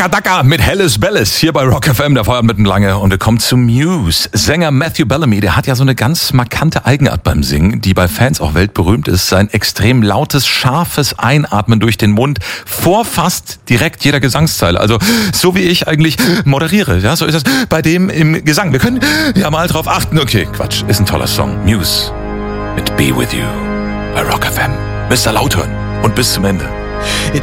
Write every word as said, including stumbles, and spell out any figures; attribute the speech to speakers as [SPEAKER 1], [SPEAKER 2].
[SPEAKER 1] Daka Daka mit Helles Belles hier bei Rock F M, der Feuer mitten lange. Und wir kommen zu Muse. Sänger Matthew Bellamy, der hat ja so eine ganz markante Eigenart beim Singen, die bei Fans auch weltberühmt ist. Sein extrem lautes, scharfes Einatmen durch den Mund vor fast direkt jeder Gesangszeile. Also so wie ich eigentlich moderiere. Ja, so ist es bei dem im Gesang. Wir können ja mal drauf achten. Okay, Quatsch, ist ein toller Song. Muse mit Be With You bei Rock F M. Müsst ihr laut hören und bis zum Ende.
[SPEAKER 2] It